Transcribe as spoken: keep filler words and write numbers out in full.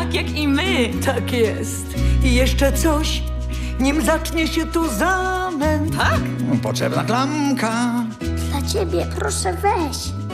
tak jak i my. Tak jest. I jeszcze coś, nim zacznie się tu zamęt. Tak? Potrzebna klamka. Dla ciebie proszę weź.